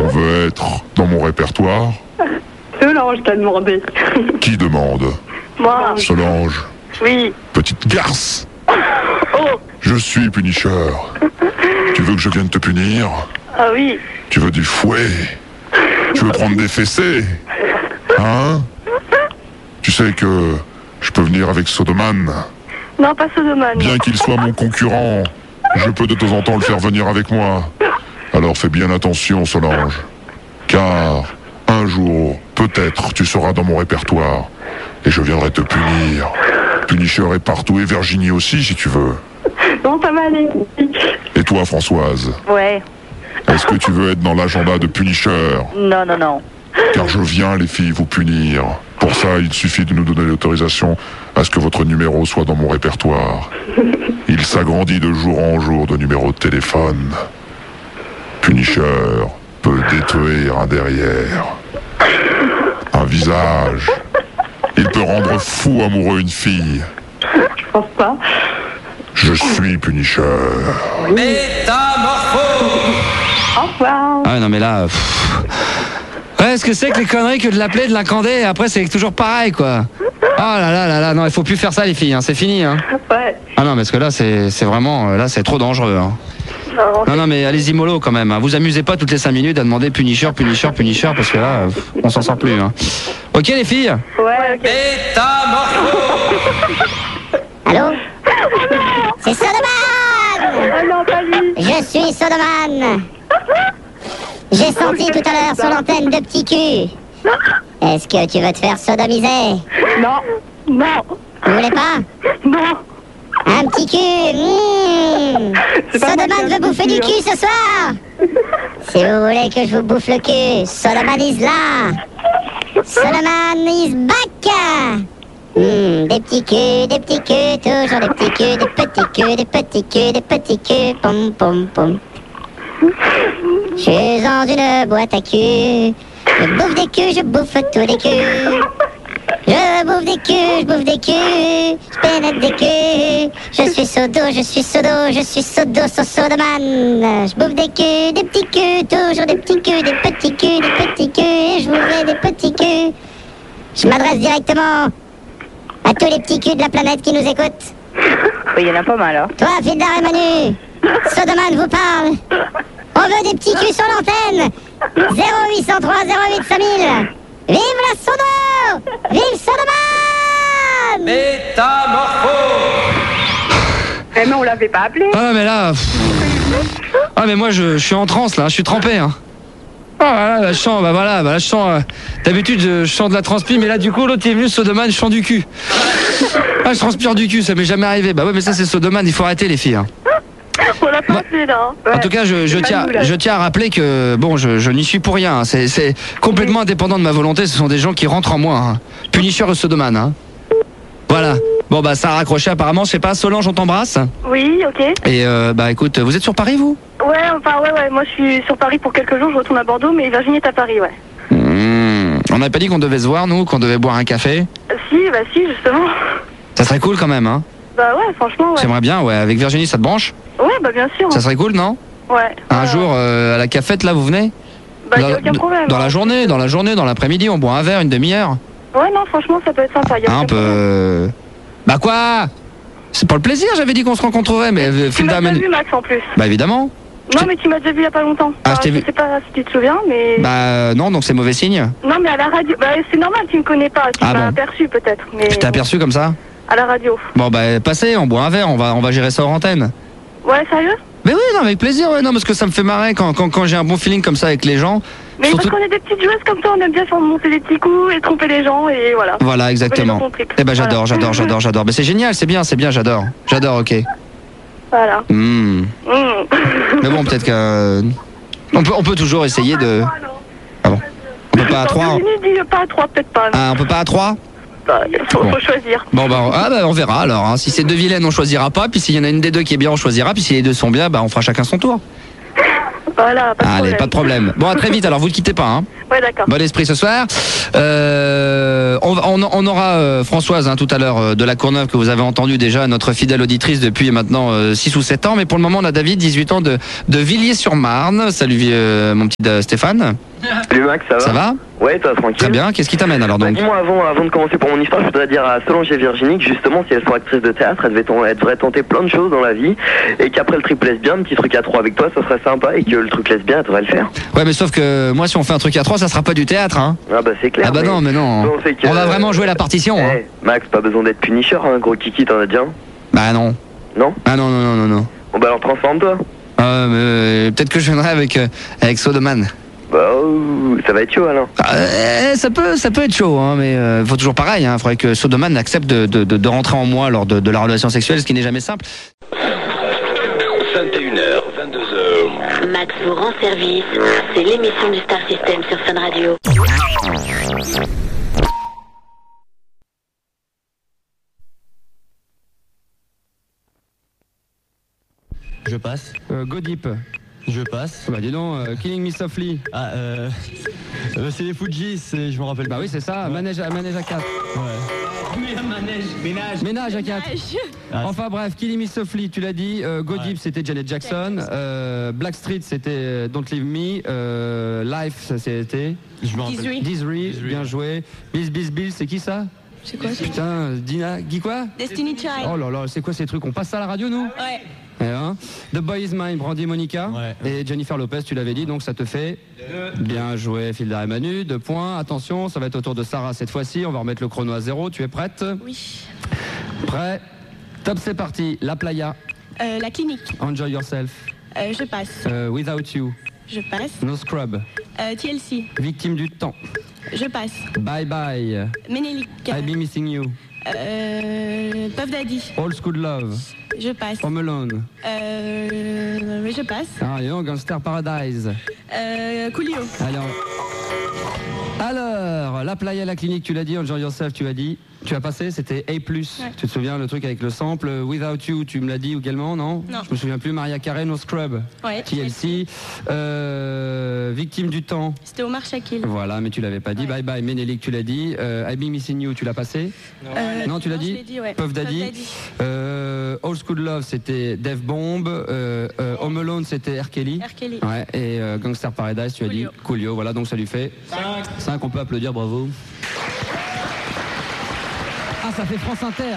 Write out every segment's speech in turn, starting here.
veut être dans mon répertoire? Solange t'a demandé. Qui demande? Moi. Solange. Oui. Petite garce. Oh. Je suis Punisher. Tu veux que je vienne te punir? Ah oui. Tu veux du fouet? Tu veux prendre des fessées? Hein? Tu sais que je peux venir avec Sodoman. Non, pas Sodoman. Bien qu'il soit mon concurrent, je peux de temps en temps le faire venir avec moi. Alors fais bien attention, Solange. Car un jour, peut-être, tu seras dans mon répertoire. Et je viendrai te punir. Punisher est partout et Virginie aussi, si tu veux. Non, pas mal. Et toi, Françoise? Ouais. Est-ce que tu veux être dans l'agenda de Punisher? Non, non, non. Car je viens, les filles, vous punir. Pour ça, il suffit de nous donner l'autorisation à ce que votre numéro soit dans mon répertoire. Il s'agrandit de jour en jour de numéros de téléphone. Punisher peut détruire un derrière, un visage. Il peut rendre fou amoureux une fille. Je pense pas. Je suis Punisher. Métamorphose. Au revoir. Ah non mais là... Ouais, ce que c'est que les conneries que de l'appeler, de l'incander, et après c'est toujours pareil quoi. Ah là là là là, non, il faut plus faire ça les filles, hein, c'est fini. Hein. Ouais. Ah non, parce que là c'est vraiment, là c'est trop dangereux. Hein. Non, non, mais allez-y mollo quand même. Hein. Vous amusez pas toutes les 5 minutes à demander Punisher, Punisher, Punisher, parce que là, on s'en sort plus. Hein. Ok les filles? Ouais, ok. Métamorphose. Allô? C'est Sodoman! Ah non, pas lui. Je suis Sodoman! J'ai senti tout à l'heure sur l'antenne de petits culs. Est-ce que tu veux te faire sodomiser? Non. Non. Vous voulez pas? Non. Un petit cul? C'est pas Sodoman moi qui ai veut bouffer du cul ce soir? Si vous voulez que je vous bouffe le cul, Sodoman is là! Sodoman is back! Des petits culs, toujours des petits culs, des petits culs, des petits culs, des petits culs, pom pom pom. Je suis dans une boîte à cul, je bouffe des culs, je bouffe tous les culs. Je bouffe des culs, je bouffe des culs, je pénètre des culs. Je suis sodo, je suis sodo, je suis sodo, sodoman. Je bouffe des culs, des petits culs, toujours des petits culs, des petits culs, des petits culs. Et je voudrais des petits culs. Je m'adresse directement à tous les petits culs de la planète qui nous écoutent. Oui, il y en a pas mal, hein. Toi, Fildar et Manu, Sodoman vous parle. On veut des petits culs sur l'antenne. 0803 08 5000. Vive la sodo! Vive Sodoman! Métamorphose. Eh, mais on l'avait pas appelé. Ah mais là... Ah mais moi je suis en transe là, je suis trempé. Hein. Ah voilà, là, je sens, bah voilà, bah là, je sens... D'habitude je sens de la transpi, mais là du coup l'autre il est venu, Sodoman, je sens du cul. Ah je transpire du cul, ça m'est jamais arrivé. Bah ouais mais ça c'est Sodoman, il faut arrêter les filles. Hein. On l'a pas appelé, là. Ouais. En tout cas, je tiens à rappeler que bon, je n'y suis pour rien. Hein. C'est complètement indépendant de ma volonté. Ce sont des gens qui rentrent en moi. Hein. Punisher et Sodoman. Hein. Voilà. Bon bah ça a raccroché apparemment. Je sais pas. Solange, on t'embrasse. Oui, ok. Et bah écoute, vous êtes sur Paris vous? Ouais, enfin, ouais. Moi, je suis sur Paris pour quelques jours. Je retourne à Bordeaux, mais Virginie est à Paris, ouais. On n'avait pas dit qu'on devait se voir nous, qu'on devait boire un café? Si, justement. Ça serait cool quand même. Hein. Bah ouais, franchement, ouais. J'aimerais bien. Ouais. Avec Virginie, ça te branche? Ouais, bah bien sûr. Ça serait cool, non? Ouais. Un jour à la cafette là, vous venez? Bah, y a aucun problème. Dans la journée, dans l'après-midi, on boit un verre, une demi-heure. Ouais, non, franchement, ça peut être sympa. Y a Un aucun peu. problème. Bah quoi? C'est pas le plaisir, j'avais dit qu'on se rencontrerait, mais Tu m'as déjà vu, Max, en plus. Bah évidemment. Non, mais tu m'as déjà vu il y a pas longtemps. Ah, je t'ai vu. Je sais pas si tu te souviens, mais... Bah non, donc c'est mauvais signe. Non, mais à la radio... Bah, c'est normal, tu me connais pas. Tu Ah m'as bon. aperçu, peut-être, mais... Je t'ai aperçu comme ça? À la radio. Bon bah passez, on boit un verre, on va gérer ça hors antenne. Ouais, sérieux? Mais oui, non, avec plaisir, ouais, non, parce que ça me fait marrer quand j'ai un bon feeling comme ça avec les gens. Mais Surtout... parce qu'on est des petites joueuses comme ça, on aime bien faire monter des petits coups et tromper les gens, et voilà. Voilà, exactement. Eh ben j'adore. Mais c'est génial, c'est bien, j'adore. J'adore, ok. Voilà. Mais bon, peut-être que... On peut toujours essayer de... Ah bon? On peut pas à 3 Virginie dit pas à 3, peut-être pas. Ah, on peut pas à 3? Bah, faut Bon. choisir. Bon bah, on verra alors. Hein. Si c'est deux vilaines, on choisira pas. Puis s'il y en a une des deux qui est bien, on choisira. Puis si les deux sont bien, bah on fera chacun son tour. Voilà, pas de Allez, problème. pas de problème. Bon, à très vite, alors vous ne quittez pas, hein. Ouais, d'accord. Bon esprit ce soir. On aura Françoise tout à l'heure de la Courneuve que vous avez entendu déjà, notre fidèle auditrice depuis maintenant 6 ou 7 ans. Mais pour le moment, on a David, 18 ans, de Villiers-sur-Marne. Salut mon petit Stéphane. Salut Max, ça va? Ça va? Ouais, toi tranquille. Très bien. Qu'est-ce qui t'amène alors donc? Dis-moi avant de commencer pour mon histoire, je voudrais dire à Solange et Virginie que justement si elles sont actrices de théâtre, elles devraient tenter plein de choses dans la vie et qu'après le trip lesbien, un petit truc à 3 avec toi, ça serait sympa et que le truc lesbien, elles devraient le faire. Ouais, mais sauf que moi, si on fait un truc à 3, ça sera pas du théâtre, hein. Ah bah c'est clair. Ah bah non, mais non. Bon, On va vraiment jouer la partition, hein. Max, pas besoin d'être punisher, hein, gros kiki, t'en as déjà un? Bah non. Non? Ah non. Bon bah alors transforme-toi. Peut-être que je viendrai avec Sodoman. Bah ça va être chaud alors. Ça peut être chaud, hein, mais faut toujours pareil. Il faudrait que Sodoman accepte de rentrer en moi lors de la relation sexuelle, ce qui n'est jamais simple. 21h, 22h. Max vous rend service. C'est l'émission du Star System sur Fun Radio. Je passe. Go Deep. Je passe. Bah dis donc, Killing Me Softly. Ah, c'est les Fujis, je me rappelle. Bah oui, c'est ça, ouais. manège à 4. Ouais. Ménage à 4. Enfin bref, Killing Me Softly, tu l'as dit. Go Deep, c'était Janet Jackson. Blackstreet, c'était Don't Leave Me. Life, c'était Je me rappelle. Disney, bien joué. Bill, c'est qui ça? C'est quoi ça? Putain, Dina, Guy quoi? Destiny Child. Oh là là, c'est quoi ces trucs? On passe ça à la radio, nous? Ouais. The Boy Is Mine, Brandy et Monica. Ouais. Et Jennifer Lopez, tu l'avais dit, donc ça te fait bien joué, Filda et Manu. 2 points. Attention, ça va être au tour de Sarah cette fois-ci. On va remettre le chrono à 0. Tu es prête? Oui. Prêt? Top, c'est parti. La Playa. La clinique. Enjoy Yourself. Je passe. Without You. Je passe. No Scrub. TLC. Victime du temps. Je passe. Bye Bye. Ménélique. I Be Missing You. Puff Daddy. Old School Love. Je passe. Home Alone. Je passe. Ah, et non, Gangster Paradise. Coolio. Alors, La Playa, la clinique, tu l'as dit. Enjoy Yourself, tu as dit. Tu as passé, c'était A+. Ouais. Tu te souviens, le truc avec le sample. Without You, tu me l'as dit également, non? Non. Je me souviens plus. Maria Carey, No Scrub. Ouais. TLC. Victime du temps. C'était Omar Shakil. Voilà, mais tu l'avais pas dit. Bye Bye, Ménélique, tu l'as dit. I Be Missing You, tu l'as passé? Non, tu l'as dit? Ouais. Puff Daddy. Old School Love, c'était Def Bomb. Home Alone, c'était R. Kelly. Ouais, et Gangster Paradise, tu as dit Coolio. Voilà, donc ça lui fait 5. On peut applaudir, bravo. Ah, ça fait France Inter.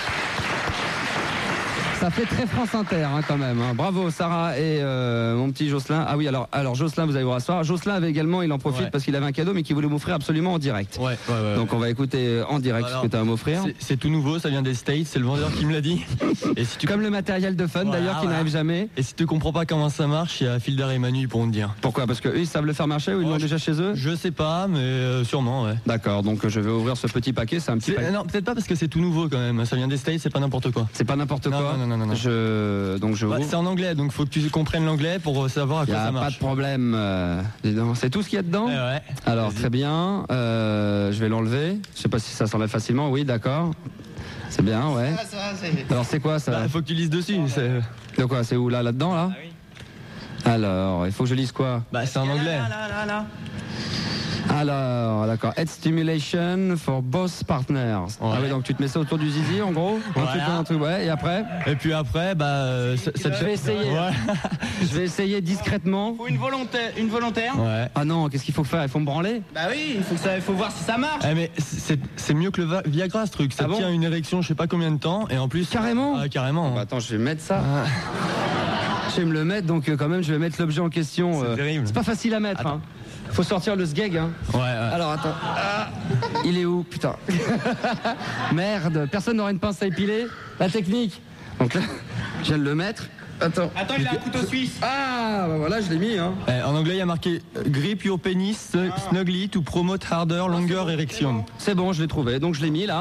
Ça fait très France Inter quand même. Bravo Sarah et mon petit Jocelyn. Ah oui, alors Jocelyn, vous allez vous rasseoir. Jocelyn avait également, il en profite parce qu'il avait un cadeau mais qu'il voulait m'offrir absolument en direct. Ouais. Donc on va écouter en direct ce que tu as à m'offrir. C'est tout nouveau, ça vient des States, c'est le vendeur qui me l'a dit. Et si tu... Comme le matériel de fun d'ailleurs qui n'arrive jamais. Et si tu comprends pas comment ça marche, il y a Filder et Manu, ils pourront te dire. Pourquoi? Parce qu'eux ils savent le faire marcher ou ils l'ont déjà chez eux? Je sais pas, mais sûrement, ouais. D'accord, donc je vais ouvrir ce petit paquet, c'est un petit paquet. Non, peut-être pas parce que c'est tout nouveau quand même. Ça vient des States, c'est pas n'importe quoi. C'est pas n'importe quoi. Non. C'est en anglais, donc faut que tu comprennes l'anglais pour savoir à quoi ça marche. Pas de problème. C'est tout ce qu'il y a dedans? Ouais. Alors très bien. Je vais l'enlever. Je sais pas si ça s'enlève facilement. Oui, d'accord. C'est bien, ouais. Alors c'est quoi ça? Faut que tu lises dessus. De quoi? C'est où là-dedans là? Oui. Alors, il faut que je lise quoi? C'est en anglais. Là. Alors, d'accord. Head stimulation for both partners. Ouais. Ah oui, donc tu te mets ça autour du zizi en gros. Un truc, ouais. Et après? Et puis après, je vais essayer. Ouais. Je vais essayer discrètement. Faut une volontaire. Ouais. Ah non, qu'est-ce qu'il faut faire? Il faut me branler? Bah oui, il faut voir si ça marche. Mais c'est mieux que le Viagra ce truc. Ça tient une érection, je sais pas combien de temps, et en plus. Carrément. Carrément. Bah, attends, je vais mettre ça. Je vais me le mettre, donc quand même, je vais mettre l'objet en question. C'est terrible. C'est pas facile à mettre. Faut sortir le sgeg. Ouais. Alors attends. Il est où? Putain. Merde. Personne n'aurait une pince à épiler? La technique. Donc là, je viens de le mettre. Attends, il a un couteau suisse. Ah, bah voilà, je l'ai mis. En anglais, il y a marqué grip your penis snugly to promote harder, longer erection. C'est bon, je l'ai trouvé. Donc je l'ai mis là.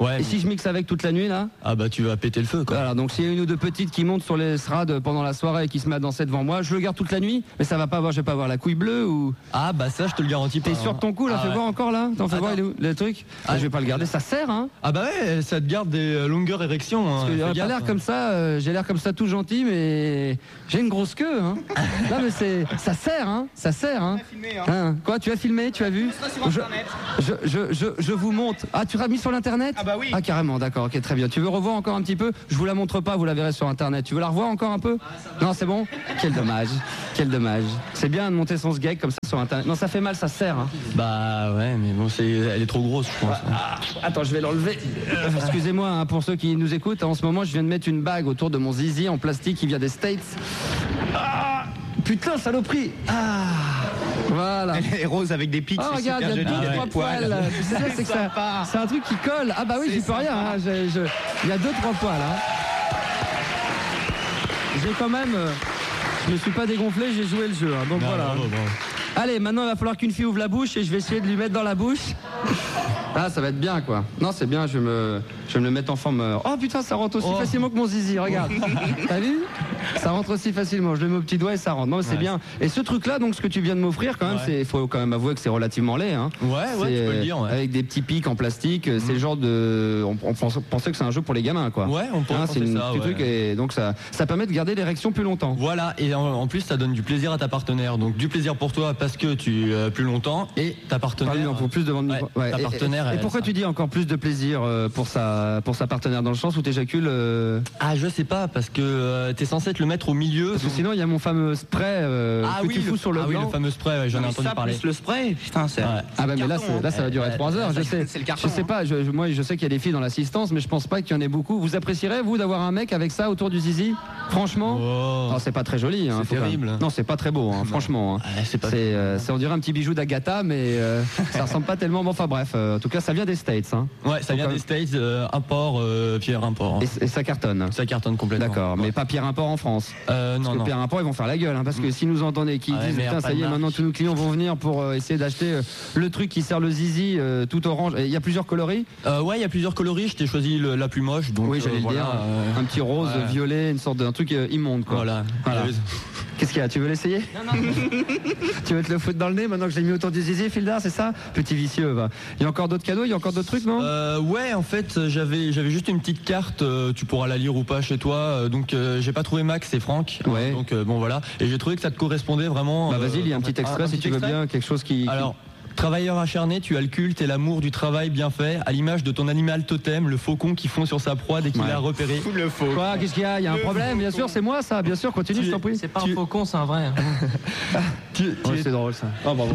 Ouais. Et si je mixe avec toute la nuit là? Ah bah tu vas péter le feu quoi. Voilà, donc s'il y a une ou deux petites qui montent sur les estrades pendant la soirée et qui se mettent à danser devant moi, je le garde toute la nuit, mais ça va pas avoir, je vais pas avoir la couille bleue ou. Ah bah ça je te le garantis pas. T'es sûr de ton coup là? Fais voir encore là. T'en fais voir le truc. Je vais pas le garder, ça sert hein. Ah bah ouais, ça te garde des longueurs érections. Hein. Parce que j'ai pas l'air comme ça, j'ai l'air comme ça tout gentil, mais j'ai une grosse queue hein. Là mais ça sert hein, ça sert hein. Hein, quoi, tu as filmé, tu as vu? Je vous montre. Ah, tu l'as mis sur l'internet? Ah bah oui. Ah carrément, d'accord, ok, très bien. Tu veux revoir encore un petit peu? Je vous la montre pas, vous la verrez sur internet. Tu veux la revoir encore un peu? Non, c'est bon? Quel dommage, quel dommage. C'est bien de monter son sgeg comme ça sur internet. Non, ça fait mal, ça se sert hein. Bah ouais, mais bon, elle est trop grosse, je pense. Attends, je vais l'enlever. Excusez-moi hein, pour ceux qui nous écoutent. En ce moment, je viens de mettre une bague autour de mon zizi en plastique qui vient des States. Ah, putain, saloperie. Ah, voilà. Elle est rose avec des pics. Oh regarde, il y a 2-3 poils. Tu sais, c'est que c'est un truc qui colle. Ah bah oui, j'y peux rien. Hein. Il y a 2-3 poils. Hein. J'ai quand même. Je me suis pas dégonflé, j'ai joué le jeu. Hein. Donc voilà. Bravo. Allez, maintenant il va falloir qu'une fille ouvre la bouche et je vais essayer de lui mettre dans la bouche. Ah, ça va être bien quoi. Non, c'est bien, je vais me le mettre en forme. Oh putain, ça rentre aussi facilement que mon zizi, regarde. T'as vu? Ça rentre aussi facilement. Je le mets au petit doigt et ça rentre. Non, c'est bien. Et ce truc-là, donc ce que tu viens de m'offrir, quand même, il faut quand même avouer que c'est relativement laid. Hein. Ouais, tu peux le dire. Ouais. Avec des petits pics en plastique, c'est le genre de. On pensait que c'est un jeu pour les gamins, quoi. Ouais, on pense c'est un petit truc et donc ça permet de garder l'érection plus longtemps. Voilà, et en plus ça donne du plaisir à ta partenaire. Donc du plaisir pour toi parce que tu plus longtemps et ta partenaire. Pour plus devant ta partenaire. Et pourquoi tu dis encore plus de plaisir pour sa partenaire dans le sens où t'éjacules Ah, je sais pas, parce que t'es censé te le mettre au milieu. Parce que sinon il y a mon fameux spray que tu fous sur le blanc. Ah oui, le fameux spray, j'en ai entendu parler. Le spray, putain, c'est. Ah bah mais là ça va durer 3 heures. Je sais. Je sais pas. Moi je sais qu'il y a des filles dans l'assistance, mais je pense pas qu'il y en ait beaucoup. Vous apprécierez vous d'avoir un mec avec ça autour du zizi? Franchement, non, c'est pas très joli. Hein, c'est terrible. Non, c'est pas très beau. Hein, franchement. Hein. C'est on dirait un petit bijou d'Agatha, mais ça ressemble pas tellement. Bon, enfin bref. En tout cas, ça vient des States. Hein. Ouais, ça vient des States. Import, Pierre Import. Et ça cartonne. Ça cartonne complètement. D'accord, mais pas Pierre Import en France. Non. Pierre Import, ils vont faire la gueule, hein, parce que si nous entendez qui disent putain, ça y est, maintenant tous nos clients vont venir pour essayer d'acheter le truc qui sert le zizi tout orange. Il y a plusieurs coloris. Ouais, il y a plusieurs coloris. Je t'ai choisi la plus moche. Donc, oui, j'allais le dire. Un petit rose, violet, une sorte d'un truc immonde, quoi. Voilà. Qu'est-ce qu'il y a? Tu veux l'essayer? Non. Tu veux te le foutre dans le nez maintenant que je l'ai mis autour du zizi, Fildar, c'est ça? Petit vicieux, va. Il y a encore d'autres cadeaux? Il y a encore d'autres trucs, non? Ouais, en fait, j'avais juste une petite carte. Tu pourras la lire ou pas chez toi. Donc, j'ai pas trouvé Max et Franck. Ouais. Donc, bon, voilà. Et j'ai trouvé que ça te correspondait vraiment. Bah, vas-y, il y a un petit extrait si tu veux bien, quelque chose qui. Alors. Travailleur acharné, tu as le culte et l'amour du travail bien fait, à l'image de ton animal totem, le faucon qui fond sur sa proie dès qu'il l'a repéré. Le faucon. Quoi? Qu'est-ce qu'il y a? Il y a un problème? Bien sûr, c'est moi ça. Bien sûr, continue, je t'en prie. C'est pas un faucon, c'est un vrai. C'est drôle ça. Oh bravo.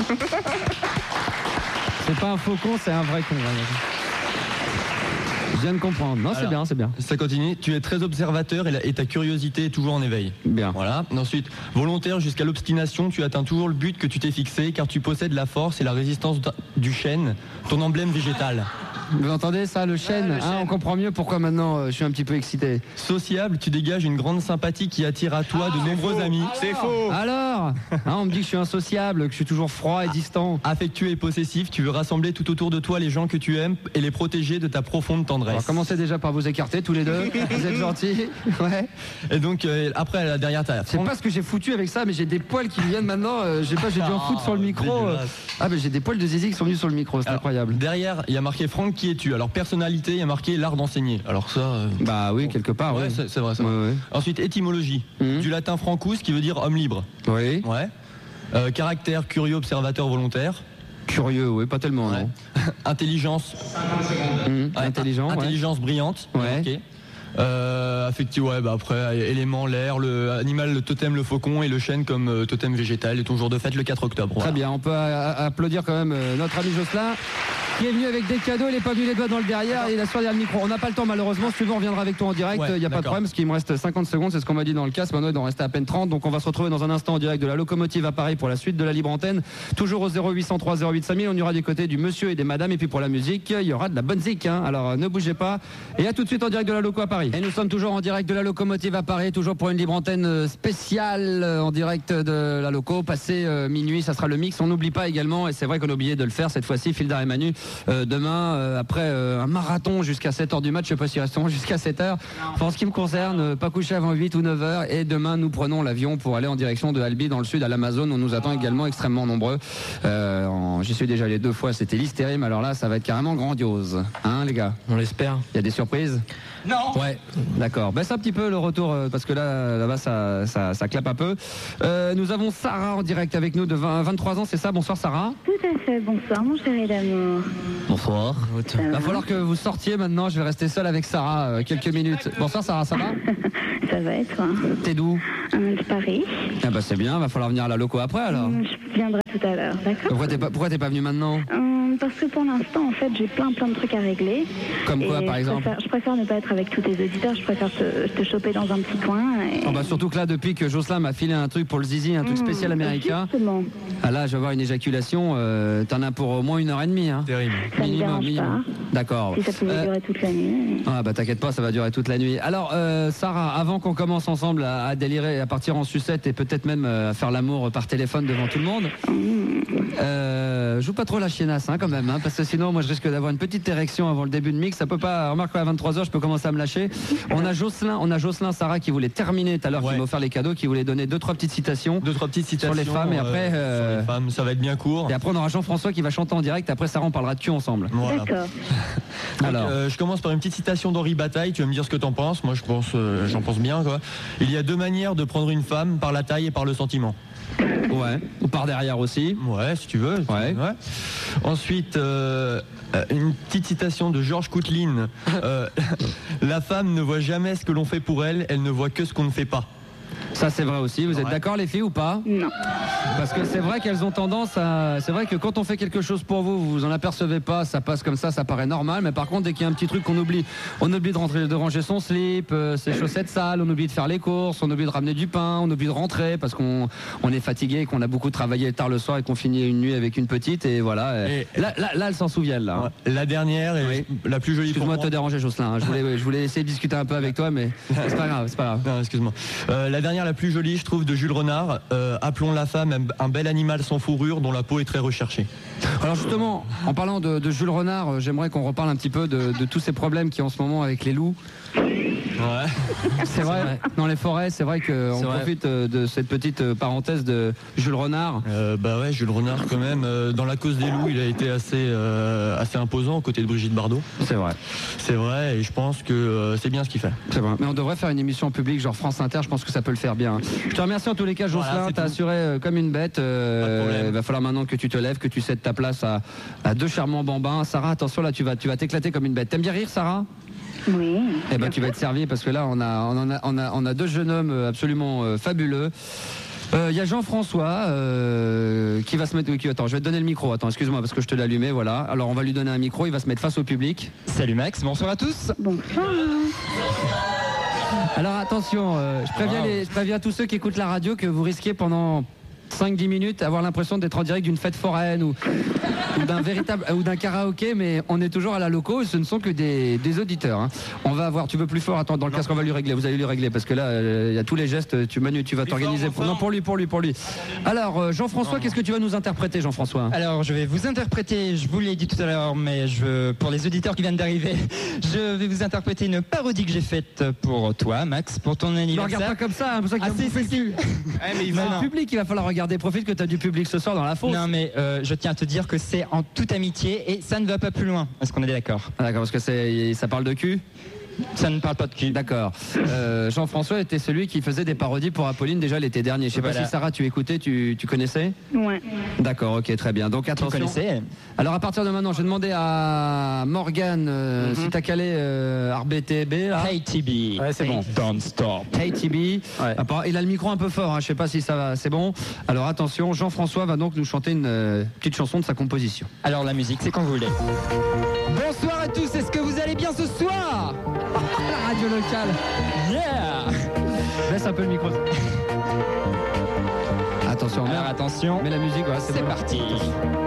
C'est pas un faucon, c'est un vrai con. Je viens de comprendre. Non, c'est bien, c'est bien. Ça continue. Tu es très observateur et ta curiosité est toujours en éveil. Bien. Voilà. Ensuite, volontaire jusqu'à l'obstination, tu atteins toujours le but que tu t'es fixé car tu possèdes la force et la résistance du chêne, ton emblème végétal. Vous entendez ça, le chêne, on comprend mieux pourquoi maintenant je suis un petit peu excité. Sociable, tu dégages une grande sympathie qui attire à toi de nombreux amis. C'est faux. Alors on me dit que je suis insociable, que je suis toujours froid et distant. Affectueux et possessif, tu veux rassembler tout autour de toi les gens que tu aimes et les protéger de ta profonde tendresse. Alors, commencez déjà par vous écarter tous les deux. Vous êtes gentils. Ouais. Et donc après derrière ta. C'est pas ce que j'ai foutu avec ça, mais j'ai des poils qui viennent maintenant. J'ai dû en foutre sur le micro. Ah mais j'ai des poils de zizi qui sont venus sur le micro, c'est incroyable. Derrière, il y a marqué Franck qui es-tu. Alors personnalité, il y a marqué l'art d'enseigner. Alors ça. Bah oui, quelque part. Ouais, c'est vrai ça. Ouais. Ensuite étymologie, du latin francus qui veut dire homme libre. Oui. Ouais. Caractère curieux, observateur, volontaire. Curieux, oui, pas tellement. Ouais. Non. Intelligence. Intelligence brillante. Ouais. Okay. Affectif, ouais, bah après, élément, l'air, le animal, le totem, le faucon et le chêne comme totem végétal et ton jour de fête le 4 octobre. Très bien, on peut applaudir quand même notre ami Jocelyn qui est venu avec des cadeaux, il n'est pas venu les doigts dans le derrière, il a sorti le micro. On n'a pas le temps malheureusement, si tu veux on reviendra avec toi en direct, il n'y a pas de problème parce qu'il me reste 50 secondes, c'est ce qu'on m'a dit dans le casque, maintenant il doit en rester à peine 30, donc on va se retrouver dans un instant en direct de la locomotive à Paris pour la suite de la libre antenne, toujours au 0803 08 5000, on ira du côté du monsieur et des madames et puis pour la musique, il y aura de la bonne zik, hein. Alors ne bougez pas et à tout de suite en direct de la loco à Paris. Et nous sommes toujours en direct de la locomotive à Paris, toujours pour une libre antenne spéciale en direct de la loco, passé minuit, ça sera le mix, on n'oublie pas également, et c'est vrai qu'on a oublié de le faire cette fois-ci, Fildar et Manu, Demain, après un marathon jusqu'à 7h du mat, je sais pas si resteront jusqu'à 7h. Enfin, en ce qui me concerne, pas coucher avant 8 ou 9h. Et demain, nous prenons l'avion pour aller en direction de Albi, dans le sud, à l'Amazon. On nous attend également extrêmement nombreux. J'y suis déjà allé 2 fois, c'était l'hystérium. Alors là, ça va être carrément grandiose. Hein, les gars? On l'espère. Il y a des surprises? Non. Ouais, d'accord. C'est un petit peu le retour, parce que là-bas, ça clappe un peu. Nous avons Sarah en direct avec nous de 23 ans, c'est ça? Bonsoir Sarah. Tout à fait, bonsoir mon chéri d'amour. Bonsoir. Il va falloir que vous sortiez maintenant, je vais rester seul avec Sarah quelques minutes. Bonsoir Sarah, ça va? Ça va et toi? T'es d'où? De Paris. Ah bah c'est bien, va falloir venir à la loco après alors. Je viendrai tout à l'heure, d'accord? Pourquoi t'es pas venu maintenant? Parce que pour l'instant, en fait, j'ai plein de trucs à régler. Comme quoi, par exemple? Je préfère ne pas être avec tous tes auditeurs, je préfère te choper dans un petit coin. Surtout que là, depuis que Jocelyn m'a filé un truc pour le zizi, un truc spécial américain. Justement. Ah là, je vais avoir une éjaculation, t'en as pour au moins 1h30. Hein. Terrible. Ça me dérange pas. D'accord. Si ça pouvait durer toute la nuit. Ah bah t'inquiète pas, ça va durer toute la nuit. Alors Sarah, avant qu'on commence ensemble à délirer, à partir en sucette et peut-être même à faire l'amour par téléphone devant tout le monde, joue pas trop la chiennasse quand même, parce que sinon moi je risque d'avoir une petite érection avant le début de mix. Ça peut pas, remarque à 23h je peux commencer à me lâcher. On a Jocelyn, Sarah qui voulait terminer tout à l'heure, qui m'a offert les cadeaux, qui voulait donner 2-3 petites citations. 2-3 petites citations sur les femmes et après sur les femmes, ça va être bien court. Et après on aura Jean-François qui va chanter en direct. Après Sarah, on parlera de cul ensemble. Voilà. D'accord. Alors, je commence par une petite citation d'Henri Bataille. Tu vas me dire ce que t'en penses. Moi, j'en pense bien, quoi. Il y a 2 manières de prendre une femme, par la taille et par le sentiment. Ouais. Ou par derrière aussi. Ouais, si tu veux. Ouais. Ensuite, une petite citation de Georges Couteline. La femme ne voit jamais ce que l'on fait pour elle, elle ne voit que ce qu'on ne fait pas. Ça c'est vrai aussi, vous êtes d'accord les filles ou pas? Non. Parce que c'est vrai qu'elles ont tendance à... C'est vrai que quand on fait quelque chose pour vous, vous en apercevez pas, ça passe comme ça paraît normal. Mais par contre, dès qu'il y a un petit truc qu'on oublie, on oublie de ranger son slip, ses chaussettes sales, on oublie de faire les courses, on oublie de ramener du pain, on oublie de rentrer parce qu'on est fatigué et qu'on a beaucoup travaillé tard le soir et qu'on finit une nuit avec une petite et voilà. Et là, elles s'en souviennent là. La dernière et la plus jolie pour moi. Excuse-moi de te déranger Jocelyn, je voulais essayer de discuter un peu avec toi mais c'est pas grave. Non, excuse-moi. La dernière, la plus jolie, je trouve, de Jules Renard. Appelons la femme un bel animal sans fourrure dont la peau est très recherchée. Alors justement, en parlant de Jules Renard, j'aimerais qu'on reparle un petit peu de tous ces problèmes qu'il y a en ce moment avec les loups. Ouais. C'est vrai. Dans les forêts, c'est vrai qu'on profite de cette petite parenthèse de Jules Renard. Bah ouais, Jules Renard quand même. Dans la cause des loups, il a été assez imposant aux côtés de Brigitte Bardot. C'est vrai. C'est vrai, et je pense que c'est bien ce qu'il fait. C'est vrai. Mais on devrait faire une émission publique, genre France Inter. Je pense que ça peut le faire bien. Je te remercie en tous les cas, Jocelyn. Voilà, t'as assuré comme une bête. Il va falloir maintenant que tu te lèves, que tu cèdes ta place à 2 charmants bambins. Sarah, attention là, tu vas t'éclater comme une bête. T'aimes bien rire, Sarah? Oui. Eh ben tu vas être servi parce que là on a 2 jeunes hommes absolument fabuleux. Il y a Jean-François qui va se mettre. Attends, je vais te donner le micro. Attends, excuse-moi parce que je te l'ai allumé. Voilà. Alors on va lui donner un micro. Il va se mettre face au public. Salut Max. Bonsoir à tous. Bonsoir. Alors attention, je préviens tous ceux qui écoutent la radio que vous risquez pendant 5-10 minutes avoir l'impression d'être en direct d'une fête foraine ou d'un karaoké, mais on est toujours à la loco et ce ne sont que des auditeurs. Hein. On va avoir, tu veux plus fort, attends, dans le casque on va lui régler, vous allez lui régler parce que là il y a tous les gestes, Manu, tu vas t'organiser pour lui. Alors Jean-François, qu'est-ce que tu vas nous interpréter, Jean-François? Alors je vais vous interpréter, je vous l'ai dit tout à l'heure, mais pour les auditeurs qui viennent d'arriver, je vais vous interpréter une parodie que j'ai faite pour toi, Max, pour ton anniversaire. Ne regarde pas comme ça, pour ça qu'il mais le public, il va falloir regarder, profite que tu as du public ce soir dans la fosse. Non mais je tiens à te dire que c'est en toute amitié et ça ne va pas plus loin. Est-ce qu'on est d'accord? D'accord, parce que ça parle de cul. Ça ne parle pas de cul. D'accord. Jean-François était celui qui faisait des parodies pour Apolline déjà l'été dernier. Je sais pas si Sarah, tu écoutais, tu connaissais? Ouais. D'accord, ok, très bien. Donc attention. Tu connaissais? Alors à partir de maintenant, je vais demander à Morgane si t'as calé RBTB là. Hey TB. Ouais, c'est bon. Don't stop. Hey TB. Ouais. Il a le micro un peu fort, hein. Je sais pas si ça va. C'est bon. Alors attention, Jean-François va donc nous chanter une petite chanson de sa composition. Alors la musique, c'est quand vous voulez. Bonsoir à tous, est-ce que vous allez bien ce soir? La radio locale. Yeah. Laisse un peu le micro. Attention, alors attention. Mais la musique, voilà, c'est bon. Parti. Attention.